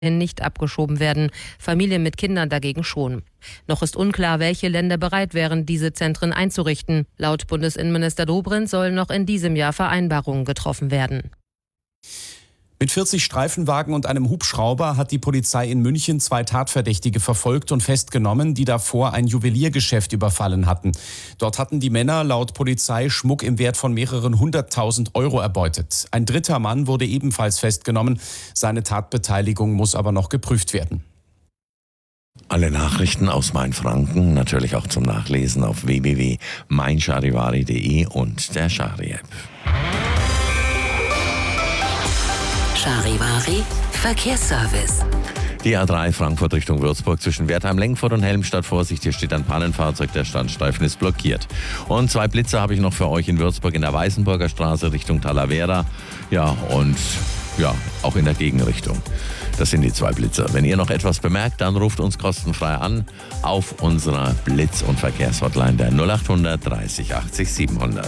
nicht abgeschoben werden, Familien mit Kindern dagegen schon. Noch ist unklar, welche Länder bereit wären, diese Zentren einzurichten. Laut Bundesinnenminister Dobrindt sollen noch in diesem Jahr Vereinbarungen getroffen werden. Mit 40 Streifenwagen und einem Hubschrauber hat die Polizei in München 2 Tatverdächtige verfolgt und festgenommen, die davor ein Juweliergeschäft überfallen hatten. Dort hatten die Männer laut Polizei Schmuck im Wert von mehreren 100.000 Euro erbeutet. Ein dritter Mann wurde ebenfalls festgenommen. Seine Tatbeteiligung muss aber noch geprüft werden. Alle Nachrichten aus Mainfranken natürlich auch zum Nachlesen auf www.meincharivari.de und der Chari-App. Charivari Verkehrsservice. Die A3 Frankfurt Richtung Würzburg zwischen Wertheim-Lengfurt und Helmstadt. Vorsicht, hier steht ein Pannenfahrzeug, der Standstreifen ist blockiert. Und 2 Blitze habe ich noch für euch in Würzburg in der Weißenburger Straße Richtung Talavera. Ja, und auch in der Gegenrichtung. Das sind die 2 Blitzer. Wenn ihr noch etwas bemerkt, dann ruft uns kostenfrei an auf unserer Blitz- und Verkehrshotline der 0800 30 80 700.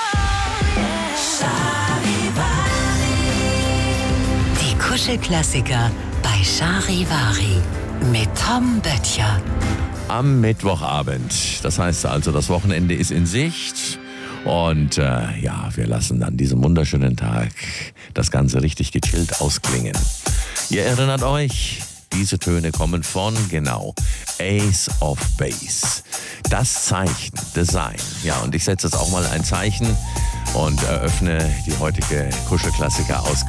Die Kuschelklassiker bei Charivari mit Tom Böttcher. Am Mittwochabend. Das heißt also, das Wochenende ist in Sicht. Und wir lassen dann diesen wunderschönen Tag das Ganze richtig gechillt ausklingen. Ihr erinnert euch, diese Töne kommen von, Ace of Base. Das Zeichen, Design. Ja, und ich setze jetzt auch mal ein Zeichen und eröffne die heutige Kuschelklassiker-Ausgabe.